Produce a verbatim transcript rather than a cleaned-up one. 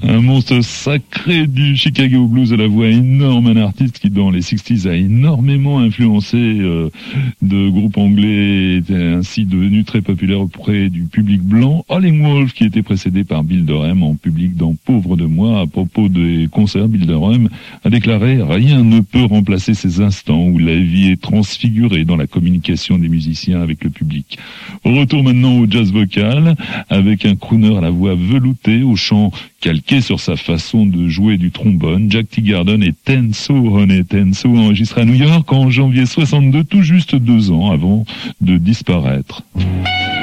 Un monstre sacré du Chicago Blues, à la voix énorme, un artiste qui dans les sixties a énormément influencé euh, de groupes anglais, était ainsi devenu très populaire auprès du public blanc. Howlin' Wolf, qui était précédé par Bill Durham en public dans Pauvre de moi. À propos des concerts, Bill Durham a déclaré: rien ne peut remplacer ces instants où la vie est transfigurée dans la communication des musiciens avec le public. Retour maintenant au jazz vocal avec un crooner à la voix veloutée, au chant calqué sur sa façon de jouer du trombone. Jack Teagarden et Ten So Honey Ten So, enregistré à New York en janvier soixante-deux, tout juste deux ans avant de disparaître.